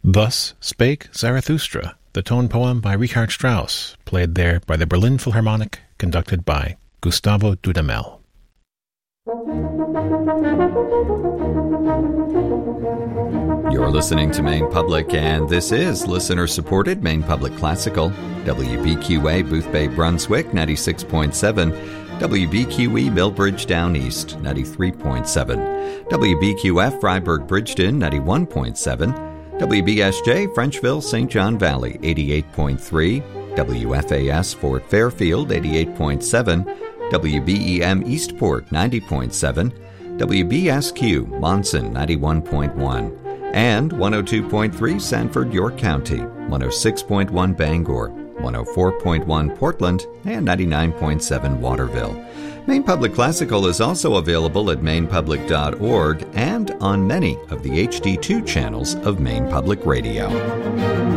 Thus Spake Zarathustra, the tone poem by Richard Strauss, played there by the Berlin Philharmonic, conducted by Gustavo Dudamel. You're listening to Maine Public, and this is listener-supported Maine Public Classical. WBQA Boothbay, Brunswick, 96.7. WBQE Millbridge Down East, 93.7. WBQF Freiburg Bridgeton, 91.7. WBSJ Frenchville St. John Valley, 88.3. WFAS Fort Fairfield, 88.7. WBEM Eastport, 90.7. WBSQ Monson, 91.1. And 102.3 Sanford, York County, 106.1 Bangor, 104.1 Portland, and 99.7 Waterville. Maine Public Classical is also available at mainepublic.org and on many of the HD2 channels of Maine Public Radio.